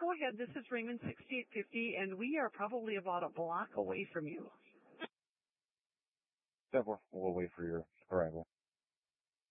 go ahead. This is Raymond 6850, and we are probably about a block away from you. Definitely. We'll wait for your arrival.